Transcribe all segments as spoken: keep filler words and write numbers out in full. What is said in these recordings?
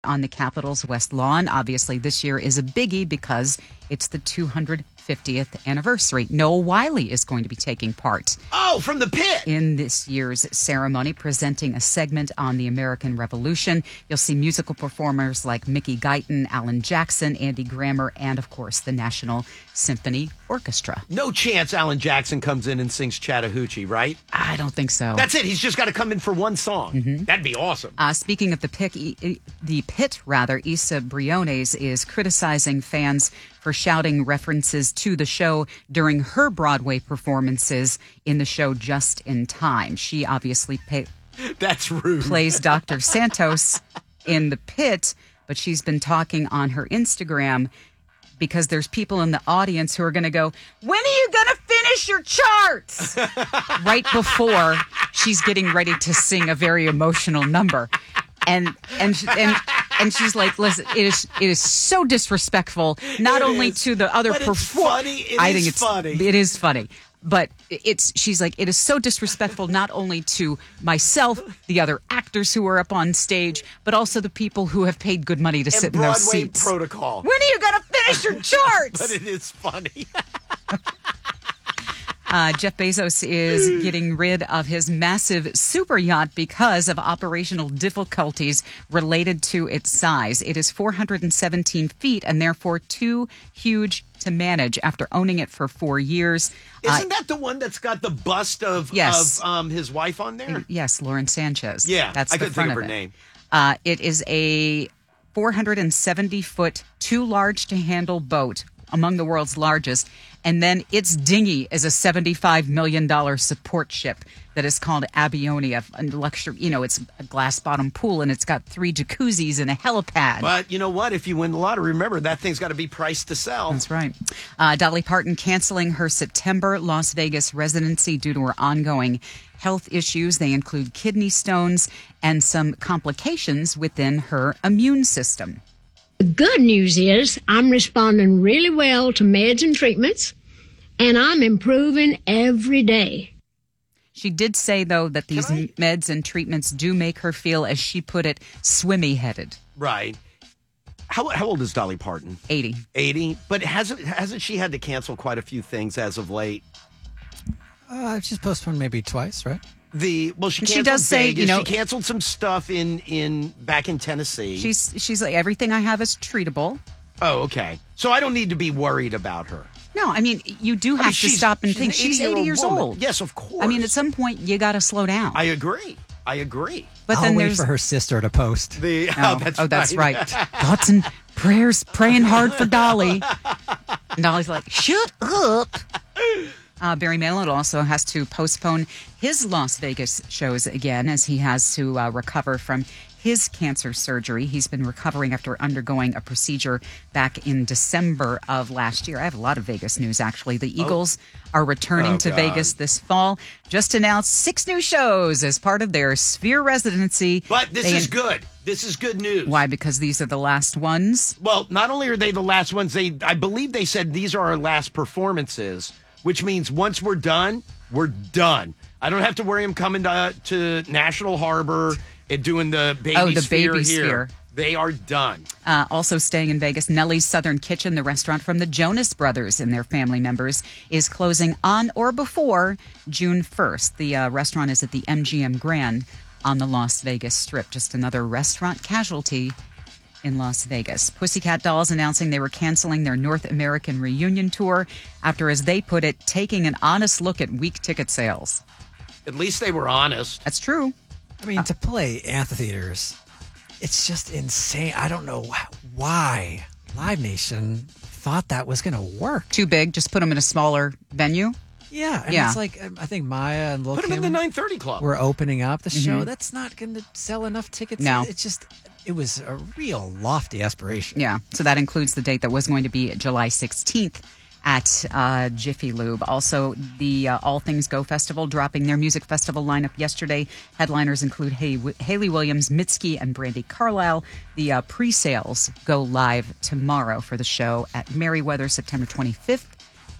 on the Capitol's West Lawn. Obviously, this year is a biggie because it's the two hundred fiftieth anniversary. Noah Wiley is going to be taking part. Oh, from the pit! In this year's ceremony, presenting a segment on the American Revolution. You'll see musical performers like Mickey Guyton, Alan Jackson, Andy Grammer, and, of course, the National Symphony Orchestra. No chance Alan Jackson comes in and sings Chattahoochee, right? I don't think so. That's it. He's just got to come in for one song. Mm-hmm. That'd be awesome. Uh, speaking of the pick, the pit, rather, Issa Briones is criticizing fans for shouting references to the show during her Broadway performances in the show Just in Time. She obviously pay- That's rude. plays Doctor Santos in the pit, but she's been talking on her Instagram because there's people in the audience who are going to go, when are you going to finish your charts? Right before she's getting ready to sing a very emotional number. And and and and she's like, listen, it is it is so disrespectful, not it only is, to the other performers. I think is it's funny. It is funny. But it's she's like, it is so disrespectful not only to myself, the other actors who are up on stage, but also the people who have paid good money to and sit Broadway in those seats. Protocol. When are you going to finish your charts? But it is funny. Uh, Jeff Bezos is getting rid of his massive super yacht because of operational difficulties related to its size. It is four hundred seventeen feet and therefore too huge to manage after owning it for four years. Isn't uh, that the one that's got the bust of, yes. of um, his wife on there? Yes, Lauren Sanchez. Yeah, that's I the couldn't front think of of her it. name. Uh, it is a four hundred seventy foot, too large to handle boat, among the world's largest. And then its dinghy is a seventy-five million dollars support ship that is called Abionia. And luxury, you know, it's a glass bottom pool and it's got three jacuzzis and a helipad. But you know what? If you win the lottery, remember that thing's got to be priced to sell. That's right. Uh, Dolly Parton canceling her September Las Vegas residency due to her ongoing health issues. They include kidney stones and some complications within her immune system. The good news is I'm responding really well to meds and treatments, and I'm improving every day. She did say, though, that these I... meds and treatments do make her feel, as she put it, swimmy-headed. Right. How how old is Dolly Parton? eighty. eighty? But hasn't hasn't she had to cancel quite a few things as of late? Uh, she's postponed maybe twice, right? The well, she she canceled does say, Vegas. you know, she canceled some stuff in in back in Tennessee. She's she's like, everything I have is treatable. Oh, okay. So I don't need to be worried about her. No, I mean, you do have I mean, to she's- stop and she's think. an She's eighty eighty-year-old years woman. old. Yes, of course. I mean, at some point, you got to slow down. I agree. I agree. But I'll then wait there's for her sister to post. The Oh, oh, that's oh, that's right. right. Thoughts and prayers, praying hard for Dolly. And Dolly's like, shut up. Uh, Barry Manilow also has to postpone his Las Vegas shows again as he has to uh, recover from his cancer surgery. He's been recovering after undergoing a procedure back in December of last year. I have a lot of Vegas news, actually. The Eagles oh. are returning oh, to God. Vegas this fall. Just announced six new shows as part of their Sphere residency. But this They is in- good. This is good news. Why? Because these are the last ones? Well, not only are they the last ones, they I believe they said these are our last performances, which means once we're done, we're done. I don't have to worry them coming to, to National Harbor and doing the baby Oh, the sphere baby here. sphere. They are done. Uh, also staying in Vegas, Nellie's Southern Kitchen, the restaurant from the Jonas Brothers and their family members, is closing on or before June first. The uh, restaurant is at the M G M Grand on the Las Vegas Strip. Just another restaurant casualty in Las Vegas. Pussycat Dolls announcing they were canceling their North American reunion tour after, as they put it, taking an honest look at weak ticket sales. At least they were honest. That's true. I mean, to play amphitheaters, it's just insane. I don't know wh- why Live Nation thought that was going to work. Too big. Just put them in a smaller venue. Yeah, and Yeah. it's like um, I think Maya and Lil Put them in Kim the nine thirty club. were opening up the show. Mhm. That's not going to sell enough tickets. No. It's just, it was a real lofty aspiration. Yeah, so that includes the date that was going to be July sixteenth at uh, Jiffy Lube. Also, the uh, All Things Go Festival dropping their music festival lineup yesterday. Headliners include Hay- Haley Williams, Mitski, and Brandi Carlile. The uh, pre-sales go live tomorrow for the show at Merriweather, September twenty-fifth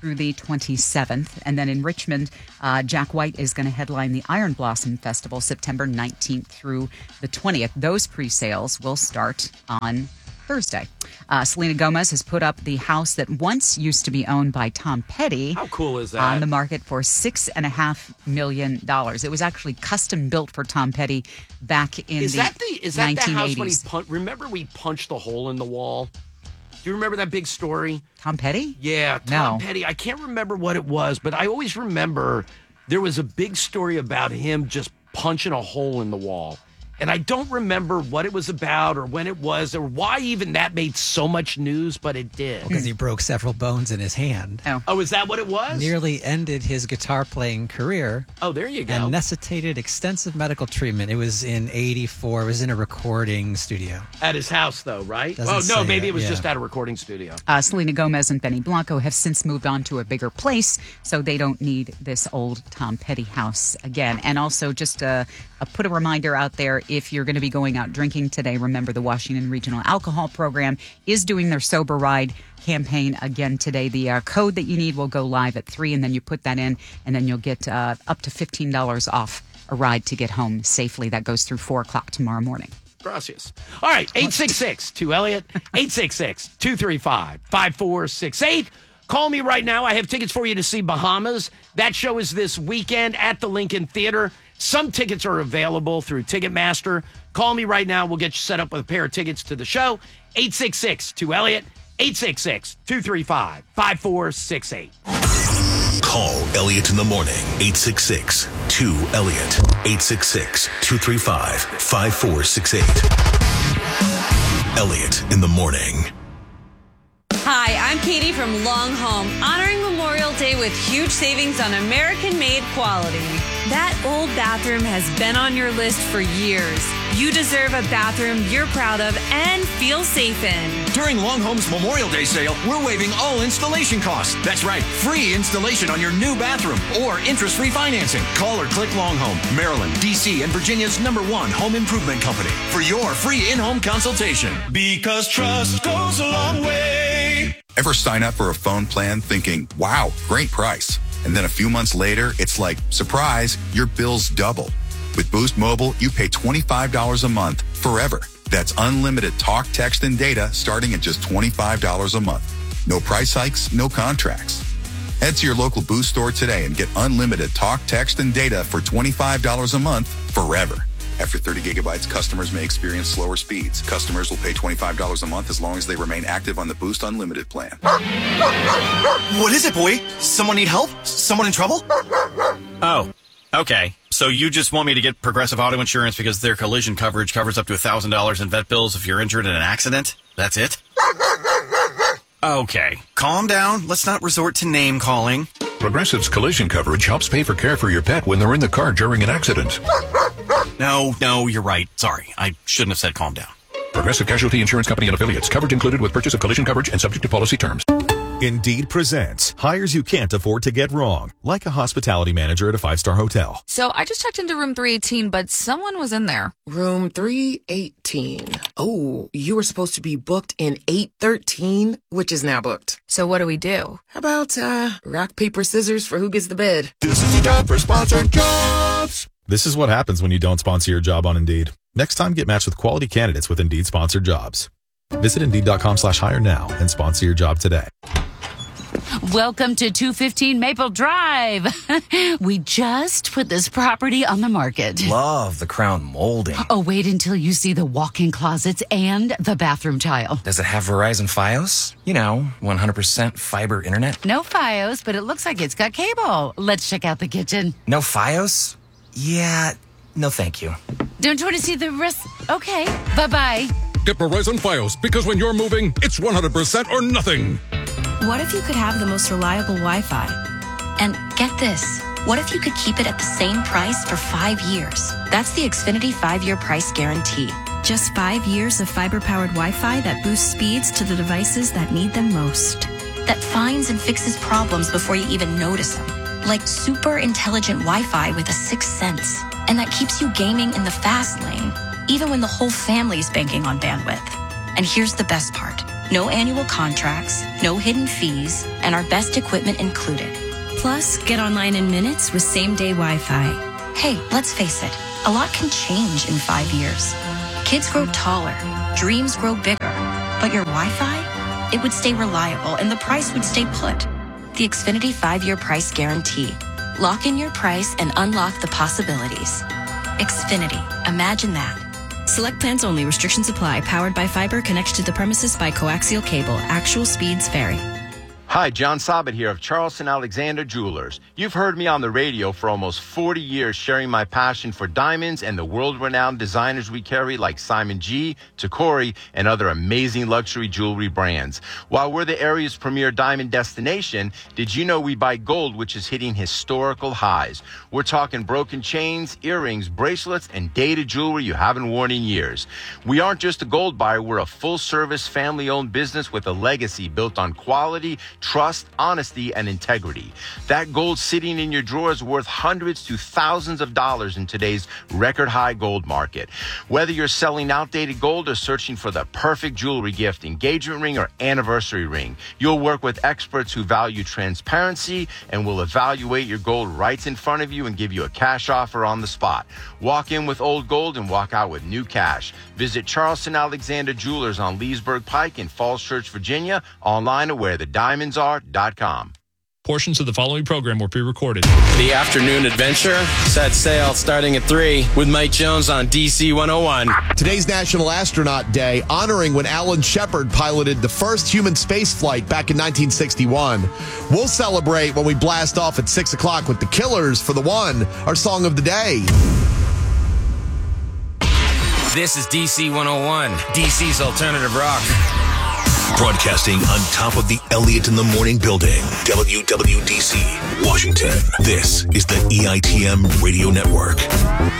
through the twenty-seventh. And then in Richmond, uh, Jack White is going to headline the Iron Blossom Festival September nineteenth through the twentieth. Those pre-sales will start on Thursday. Uh, Selena Gomez has put up the house that once used to be owned by Tom Petty. How cool is that? On the market for six and a half million dollars. It was actually custom built for Tom Petty back in is the that the is that nineteen eighties. the house when he pun- remember we punched the hole in the wall? Do you remember that big story? Tom Petty? Yeah, Tom No. Petty. I can't remember what it was, but I always remember there was a big story about him just punching a hole in the wall. And I don't remember what it was about or when it was or why even that made so much news, but it did. Because he broke several bones in his hand. Oh. Oh, is that what it was? Nearly ended his guitar playing career. Oh, there you go. And necessitated extensive medical treatment. It was in eighty-four. It was in a recording studio. At his house, though, right? Doesn't oh, no, say maybe it, it was yeah. just at a recording studio. Uh, Selena Gomez and Benny Blanco have since moved on to a bigger place, so they don't need this old Tom Petty house again. And also, just uh, uh, put a reminder out there, if you're going to be going out drinking today, remember the Washington Regional Alcohol Program is doing their Sober Ride campaign again today. The uh, code that you need will go live at three, and then you put that in, and then you'll get uh, up to fifteen dollars off a ride to get home safely. That goes through four o'clock tomorrow morning. Gracias. All right, eight six six, two Elliott, eight six six, two three five, five four six eight. Call me right now. I have tickets for you to see Bahamas. That show is this weekend at the Lincoln Theater. Some tickets are available through Ticketmaster. Call me right now. We'll get you set up with a pair of tickets to the show. eight six six, two Elliott, eight six six, two three five, five four six eight. Call Elliott in the morning. eight six six, two Elliott. eight six six, two three five, five four six eight. Elliott in the morning. Hi, I'm Katie from Long Home, honoring Memorial Day with huge savings on American-made quality. That old bathroom has been on your list for years. You deserve a bathroom you're proud of and feel safe in. During Long Home's Memorial Day sale, we're waiving all installation costs. That's right, free installation on your new bathroom or interest-free financing. Call or click Long Home, Maryland, D C, and Virginia's number one home improvement company for your free in-home consultation. Because trust goes a long way. Ever sign up for a phone plan thinking, wow, great price? And then a few months later, it's like, surprise, your bills double. With Boost Mobile, you pay twenty-five dollars a month forever. That's unlimited talk, text, and data starting at just twenty-five dollars a month. No price hikes, no contracts. Head to your local Boost store today and get unlimited talk, text, and data for twenty-five dollars a month forever. After thirty gigabytes, customers may experience slower speeds. Customers will pay twenty-five dollars a month as long as they remain active on the Boost Unlimited plan. What is it, boy? Someone need help? Someone in trouble? Oh, okay. So you just want me to get Progressive Auto Insurance because their collision coverage covers up to one thousand dollars in vet bills if you're injured in an accident? That's it? Okay. Calm down. Let's not resort to name calling. Progressive's collision coverage helps pay for care for your pet when they're in the car during an accident. No, no, you're right. Sorry. I shouldn't have said calm down. Progressive Casualty Insurance Company and Affiliates. Coverage included with purchase of collision coverage and subject to policy terms. Indeed presents hires you can't afford to get wrong, like a hospitality manager at a five-star hotel. So I just checked into room three eighteen, but someone was in there. Room three eighteen. Oh, you were supposed to be booked in eight thirteen, which is now booked. So what do we do? How about, uh, rock, paper, scissors for who gets the bed? This is a job for sponsored jobs. This is what happens when you don't sponsor your job on Indeed. Next time, get matched with quality candidates with Indeed sponsored jobs. Visit Indeed.com slash hire now and sponsor your job today. Welcome to two fifteen Maple Drive. We just put this property on the market. Love the crown molding. Oh, wait until you see the walk-in closets and the bathroom tile. Does it have Verizon Fios? You know, one hundred percent fiber internet. No Fios, but it looks like it's got cable. Let's check out the kitchen. No Fios? Yeah, no thank you. Don't you want to see the rest? Okay, bye-bye. Get Verizon Fios, because when you're moving, it's one hundred percent or nothing. What if you could have the most reliable Wi-Fi? And get this, what if you could keep it at the same price for five years? That's the Xfinity five-year price guarantee. Just five years of fiber-powered Wi-Fi that boosts speeds to the devices that need them most. That finds and fixes problems before you even notice them. Like super intelligent Wi-Fi with a sixth sense. And that keeps you gaming in the fast lane, even when the whole family's banking on bandwidth. And here's the best part. No annual contracts, no hidden fees, and our best equipment included. Plus, get online in minutes with same-day Wi-Fi. Hey, let's face it, a lot can change in five years. Kids grow taller, dreams grow bigger, but your Wi-Fi? It would stay reliable and the price would stay put. The Xfinity five-year price guarantee. Lock in your price and unlock the possibilities. Xfinity, imagine that. Select plans only. Restrictions apply. Powered by fiber. Connected to the premises by coaxial cable. Actual speeds vary. Hi, John Sabat here of Charleston Alexander Jewelers. You've heard me on the radio for almost forty years sharing my passion for diamonds and the world-renowned designers we carry like Simon G, Tacori, and other amazing luxury jewelry brands. While we're the area's premier diamond destination, did you know we buy gold, which is hitting historical highs? We're talking broken chains, earrings, bracelets, and dated jewelry you haven't worn in years. We aren't just a gold buyer, we're a full-service, family-owned business with a legacy built on quality, trust, honesty, and integrity. That gold sitting in your drawer is worth hundreds to thousands of dollars in today's record high gold market. Whether you're selling outdated gold or searching for the perfect jewelry gift, engagement ring, or anniversary ring, you'll work with experts who value transparency and will evaluate your gold right in front of you and give you a cash offer on the spot. Walk in with old gold and walk out with new cash. Visit Charleston Alexander Jewelers on Leesburg Pike in Falls Church, Virginia, online or where the diamonds are dot com. Portions of the following program were pre-recorded. The afternoon adventure set sail starting at three with Mike Jones on D C one oh one. Today's National Astronaut Day, honoring when Alan Shepard piloted the first human space flight back in nineteen sixty-one. We'll celebrate when we blast off at six o'clock with the Killers for The One, our song of the day. This is D C one oh one, D C's alternative rock. Broadcasting on top of the Elliott in the Morning building, W W D C, Washington. This is the E I T M Radio Network.